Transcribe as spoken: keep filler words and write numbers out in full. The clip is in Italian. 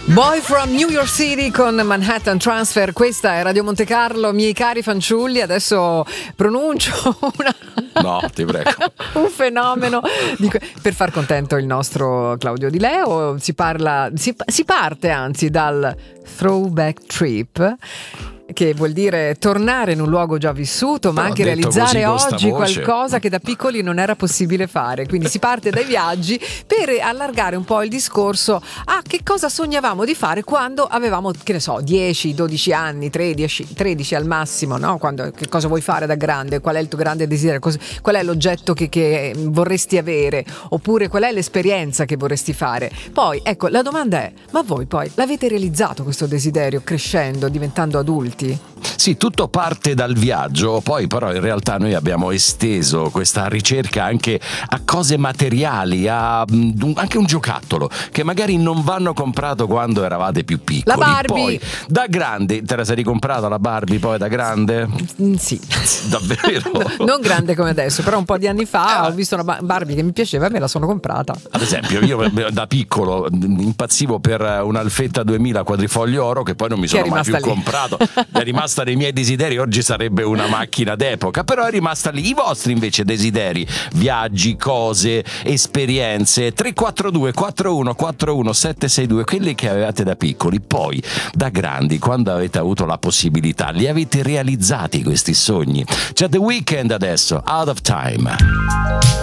Boy from New York City con Manhattan Transfer. Questa è Radio Monte Carlo, miei cari fanciulli. Adesso pronuncio una... No, ti prego. un fenomeno di... per far contento il nostro Claudio Di Leo. Si parla, si, si parte anzi dal throwback trip, che vuol dire tornare in un luogo già vissuto, ma Però anche detto realizzare così, oggi con sta voce. qualcosa che da piccoli non era possibile fare. Quindi si parte dai viaggi per allargare un po' il discorso a che cosa sognavamo di fare quando avevamo, che ne so, dieci, dodici anni, tredici, tredici al massimo, no? Quando, che cosa vuoi fare da grande? Qual è il tuo grande desiderio? Cos- qual è l'oggetto che, che vorresti avere? Oppure qual è l'esperienza che vorresti fare? Poi, ecco, la domanda è: ma voi poi l'avete realizzato questo desiderio crescendo, diventando adulti? Sì, tutto parte dal viaggio, poi però in realtà noi abbiamo esteso questa ricerca anche a cose materiali, a mm, anche un giocattolo che magari non vanno comprato quando eravate più piccoli. La Barbie. Poi da grande, te la sei ricomprata la Barbie poi da grande? Mm, sì. Davvero? Non grande come adesso, però un po' di anni fa Eh, ho visto una Ba- Barbie che mi piaceva e me la sono comprata. Ad esempio, io da piccolo impazzivo per un'Alfetta duemila quadrifoglio oro che poi non mi Che è sono mai più rimasta lì. comprato. È rimasta nei miei desideri, oggi sarebbe una macchina d'epoca, però è rimasta lì. I vostri invece desideri, viaggi, cose, esperienze, tre quattro due quattro uno quattro uno sette sei due, quelli che avevate da piccoli, poi da grandi, quando avete avuto la possibilità, li avete realizzati questi sogni? C'è The Weeknd adesso, Out of Time.